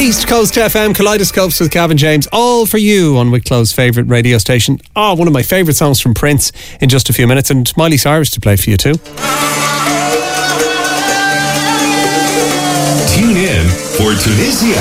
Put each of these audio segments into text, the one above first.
East Coast FM, Kaleidoscopes with Gavin James, all for you on Wicklow's favourite radio station. One of my favourite songs from Prince in just a few minutes, and Miley Cyrus to play for you too. Tune in for Tunisia.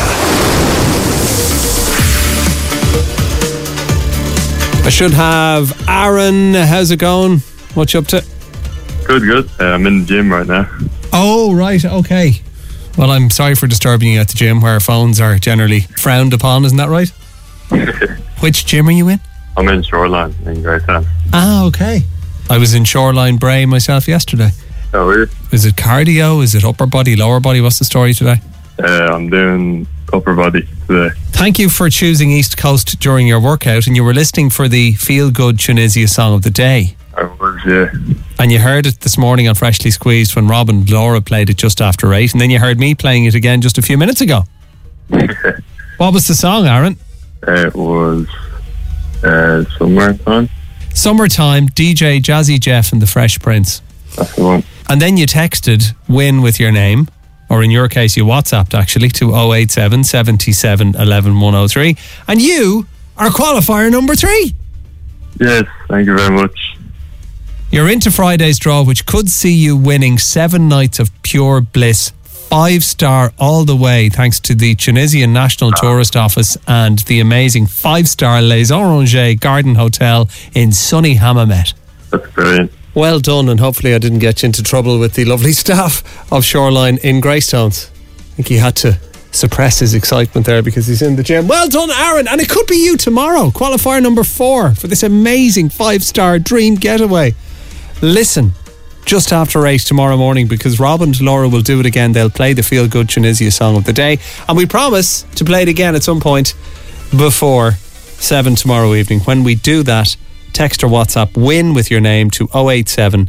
I should have Aaron. How's it going? What you up to? Good. I'm in the gym right now. Oh, right, okay. Well, I'm sorry for disturbing you at the gym where phones are generally frowned upon, isn't that right? Which gym are you in? I'm in Shoreline in Greytown. Okay. I was in Shoreline Bray myself yesterday. Oh, really? Is it cardio? Is it upper body, lower body? What's the story today? I'm doing upper body today. Thank you for choosing East Coast during your workout, and you were listening for the Feel Good Tunisia song of the day. I was, yeah. And you heard it this morning on Freshly Squeezed when Rob and Laura played it just after 8, and then you heard me playing it again just a few minutes ago. What was the song, Aaron? It was Summertime. Summertime, DJ Jazzy Jeff and the Fresh Prince. That's the one. And then you texted win with your name, or in your case you WhatsApped actually to 087 77 11 103, and you are qualifier number 3. Yes, thank you very much. You're into Friday's draw, which could see you winning 7 nights of pure bliss, 5-star all the way, thanks to the Tunisian National Tourist Office and the amazing 5-star Les Orangers Garden Hotel in sunny Hammamet. That's brilliant. Well done, and hopefully I didn't get you into trouble with the lovely staff of Shoreline in Greystones. I think he had to suppress his excitement there because he's in the gym. Well done, Aaron, and it could be you tomorrow, qualifier number 4 for this amazing 5-star dream getaway. Listen just after 8 tomorrow morning, because Rob and Laura will do it again. They'll play the Feel Good Tunisia song of the day, and we promise to play it again at some point before 7 tomorrow evening. When we do that, text or WhatsApp win with your name to 087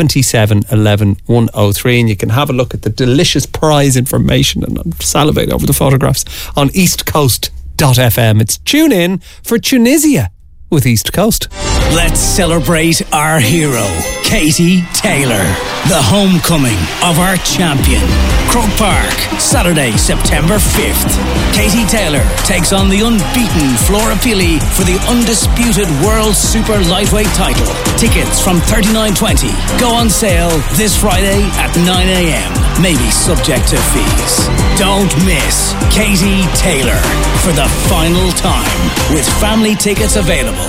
77 11 103, and you can have a look at the delicious prize information and salivate over the photographs on eastcoast.fm. It's Tune In for Tunisia with East Coast. Let's celebrate our hero, Katie Taylor, the homecoming of our champion. Croke Park, Saturday, September 5th. Katie Taylor takes on the unbeaten Flora Pili for the undisputed World Super Lightweight title. Tickets from $39.20 go on sale this Friday at 9 a.m. Maybe subject to fees. Don't miss Katie Taylor for the final time, with family tickets available.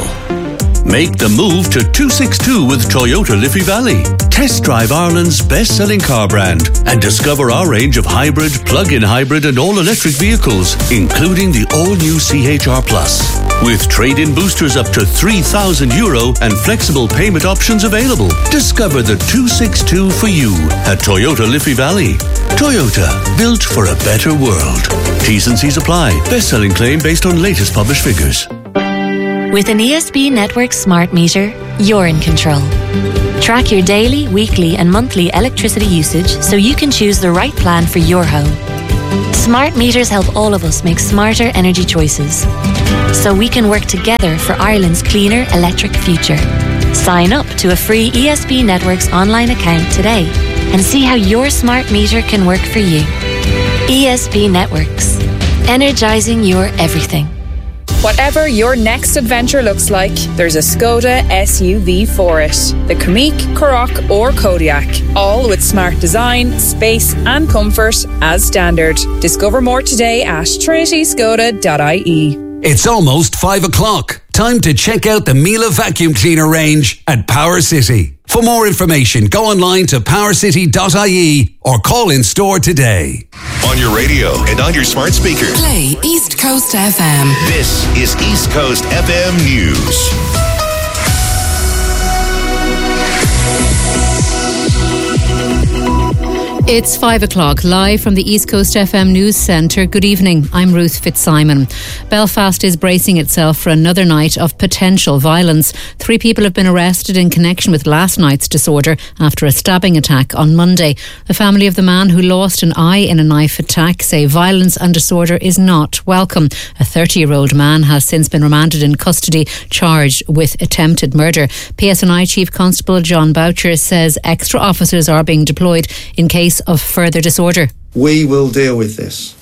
Make the move to 262 with Toyota Liffey Valley. Test drive Ireland's best-selling car brand and discover our range of hybrid, plug-in hybrid and all-electric vehicles, including the all-new CHR Plus. With trade-in boosters up to €3,000 and flexible payment options available. Discover the 262 for you at Toyota Liffey Valley. Toyota, built for a better world. T's and C's apply. Best-selling claim based on latest published figures. With an ESB Network smart meter, you're in control. Track your daily, weekly and monthly electricity usage so you can choose the right plan for your home. Smart meters help all of us make smarter energy choices, so we can work together for Ireland's cleaner electric future. Sign up to a free ESB Networks online account today and see how your smart meter can work for you. ESB Networks. Energising your everything. Whatever your next adventure looks like, there's a Skoda SUV for it. The Kamiq, Karoq or Kodiaq. All with smart design, space and comfort as standard. Discover more today at trinityskoda.ie. It's almost 5 o'clock. Time to check out the Miele vacuum cleaner range at Power City. For more information, go online to powercity.ie or call in store today. On your radio and on your smart speaker. Play East Coast FM. This is East Coast FM News. It's 5 o'clock, live from the East Coast FM News Centre. Good evening, I'm Ruth Fitzsimon. Belfast is bracing itself for another night of potential violence. 3 people have been arrested in connection with last night's disorder after a stabbing attack on Monday. The family of the man who lost an eye in a knife attack say violence and disorder is not welcome. A 30-year-old man has since been remanded in custody, charged with attempted murder. PSNI Chief Constable John Boucher says extra officers are being deployed in case of further disorder. We will deal with this.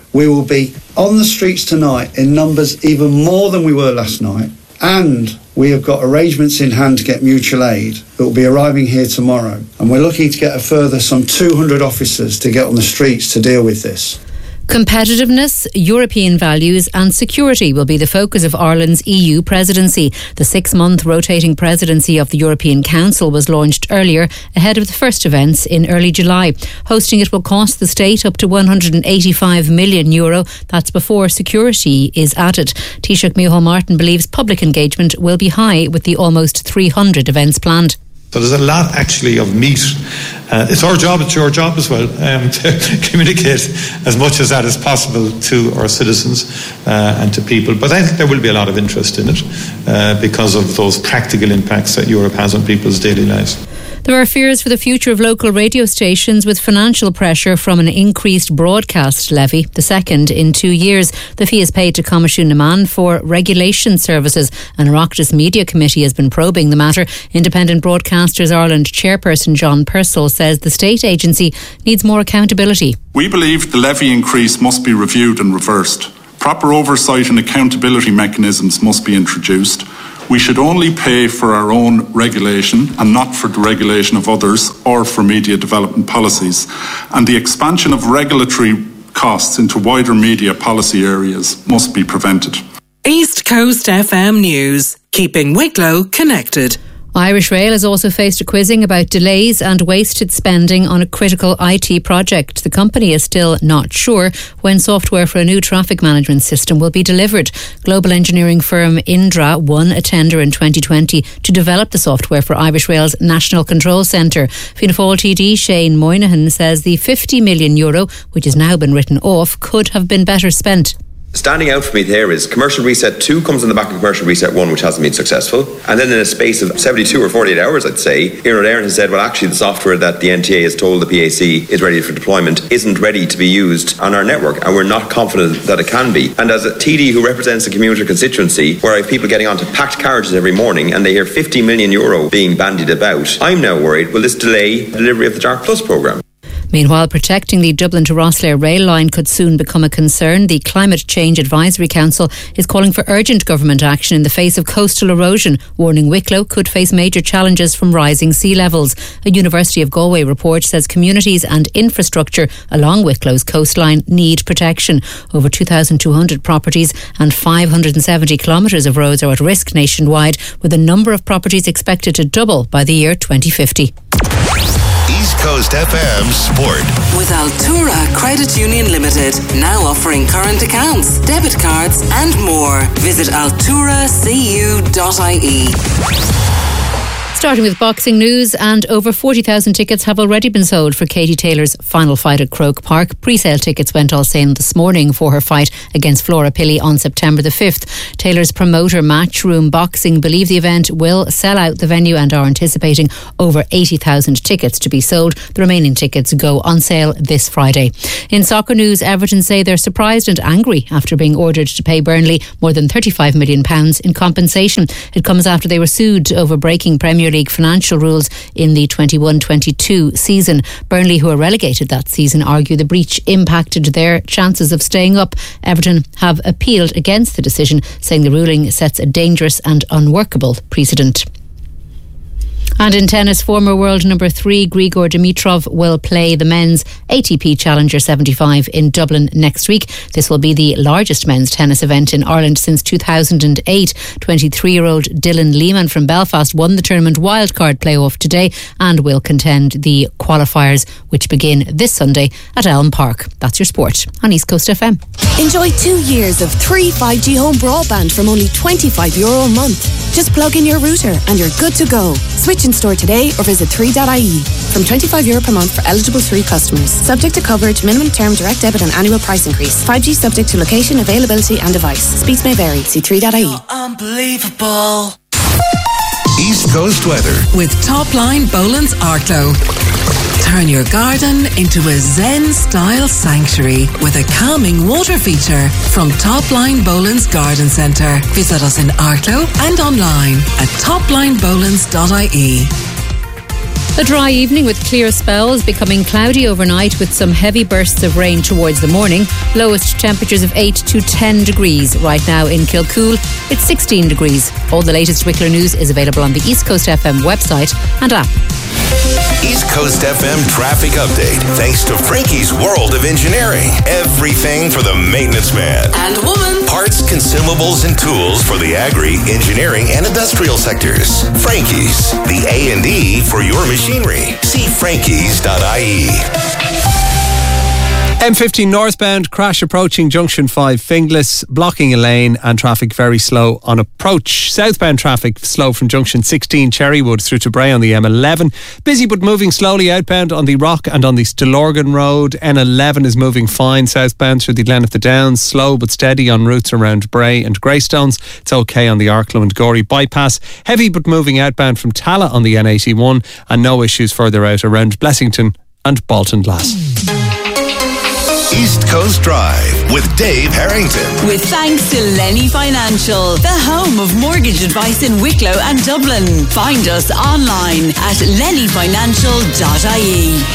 we will be on the streets tonight in numbers even more than we were last night, and we have got arrangements in hand to get mutual aid that will be arriving here tomorrow, and we're looking to get a further some 200 officers to get on the streets to deal with this. Competitiveness, European values and security will be the focus of Ireland's EU presidency. The 6-month rotating presidency of the European Council was launched earlier ahead of the first events in early July. Hosting it will cost the state up to €185 million. That's before security is added. Taoiseach Micheál Martin believes public engagement will be high with the almost 300 events planned. So there's a lot actually of meat. It's our job, it's your job as well, to communicate as much as that is possible to our citizens and to people. But I think there will be a lot of interest in it because of those practical impacts that Europe has on people's daily lives. There are fears for the future of local radio stations with financial pressure from an increased broadcast levy, the second in 2 years. The fee is paid to Coimisiún na Meán for regulation services. An Oireachtas Media Committee has been probing the matter. Independent Broadcasters Ireland chairperson John Purcell says the state agency needs more accountability. We believe the levy increase must be reviewed and reversed. Proper oversight and accountability mechanisms must be introduced. We should only pay for our own regulation and not for the regulation of others or for media development policies. And the expansion of regulatory costs into wider media policy areas must be prevented. East Coast FM News, keeping Wicklow connected. Irish Rail has also faced a quizzing about delays and wasted spending on a critical IT project. The company is still not sure when software for a new traffic management system will be delivered. Global engineering firm Indra won a tender in 2020 to develop the software for Irish Rail's National Control Centre. Fianna Fáil TD Shane Moynihan says the €50 million, which has now been written off, could have been better spent. Standing out for me there is Commercial Reset 2 comes on the back of Commercial Reset 1, which hasn't been successful. And then in a space of 72 or 48 hours, I'd say, Eanna Éireann has said, well, actually the software that the NTA has told the PAC is ready for deployment isn't ready to be used on our network, and we're not confident that it can be. And as a TD who represents a commuter constituency, where I have people getting onto packed carriages every morning and they hear €50 million being bandied about, I'm now worried, will this delay the delivery of the Dark Plus programme? Meanwhile, protecting the Dublin to Rosslare rail line could soon become a concern. The Climate Change Advisory Council is calling for urgent government action in the face of coastal erosion, warning Wicklow could face major challenges from rising sea levels. A University of Galway report says communities and infrastructure along Wicklow's coastline need protection. Over 2,200 properties and 570 kilometres of roads are at risk nationwide, with the number of properties expected to double by the year 2050. East Coast FM Sport. With Altura Credit Union Limited, now offering current accounts, debit cards and more. Visit alturacu.ie. Starting with boxing news, and over 40,000 tickets have already been sold for Katie Taylor's final fight at Croke Park. Pre-sale tickets went all sale this morning for her fight against Flora Pilley on September the 5th. Taylor's promoter Matchroom Boxing believe the event will sell out the venue and are anticipating over 80,000 tickets to be sold. The remaining tickets go on sale this Friday. In soccer news, Everton say they're surprised and angry after being ordered to pay Burnley more than £35 million in compensation. It comes after they were sued over breaking Premier League financial rules in the 21-22 season. Burnley, who were relegated that season, argue the breach impacted their chances of staying up. Everton have appealed against the decision, saying the ruling sets a dangerous and unworkable precedent. And in tennis, former world number 3 Grigor Dimitrov will play the men's ATP Challenger 75 in Dublin next week. This will be the largest men's tennis event in Ireland since 2008. 23-year-old Dylan Lehman from Belfast won the tournament wildcard playoff today and will contend the qualifiers, which begin this Sunday at Elm Park. That's your sport on East Coast FM. Enjoy 2 years of 3 5G home broadband from only €25 a month. Just plug in your router and you're good to go. Switch in store today or visit 3.ie. From €25 per month for eligible 3 customers. Subject to coverage, minimum term, direct debit and annual price increase. 5G subject to location, availability and device. Speeds may vary. See 3.ie. Unbelievable. East Coast weather. With Topline Boland's Arklow. Turn your garden into a Zen-style sanctuary with a calming water feature from Topline Boland's Garden Centre. Visit us in Arklow and online at toplinebolands.ie. A dry evening with clear spells, becoming cloudy overnight with some heavy bursts of rain towards the morning. Lowest temperatures of 8 to 10 degrees. Right now in Kilcool, it's 16 degrees. All the latest Wicklow news is available on the East Coast FM website and app. East Coast FM traffic update. Thanks to Frankie's World of Engineering. Everything for the maintenance man. And woman. Parts, consumables, and tools for the agri, engineering, and industrial sectors. Frankie's, the A&E for your machinery. See frankies.ie. M50 northbound, crash approaching junction 5 Finglas, blocking a lane and traffic very slow on approach. Southbound traffic slow from junction 16 Cherrywood through to Bray on the M11. Busy but moving slowly outbound on the Rock and on the Stillorgan Road. N11 is moving fine southbound through the Glen of the Downs. Slow but steady on routes around Bray and Greystones. It's okay on the Arklow and Gorey bypass. Heavy but moving outbound from Tala on the N81 and no issues further out around Blessington and Baltinglass. East Coast Drive with Dave Harrington. With thanks to Lenny Financial, the home of mortgage advice in Wicklow and Dublin. Find us online at lennyfinancial.ie.